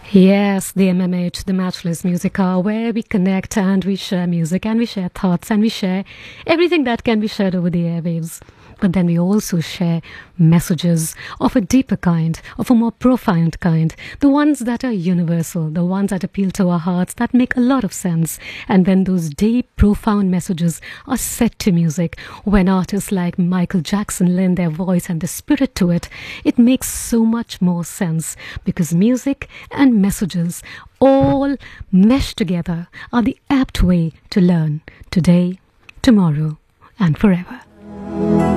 Yes, the MMH, the Matchless Music Hour, where we connect and we share music and we share thoughts and we share everything that can be shared over the airwaves. But then we also share messages of a deeper kind, of a more profound kind, the ones that are universal, the ones that appeal to our hearts, that make a lot of sense. And when those deep, profound messages are set to music, when artists like Michael Jackson lend their voice and the spirit to it, it makes so much more sense because music and messages all mesh together are the apt way to learn today, tomorrow, and forever.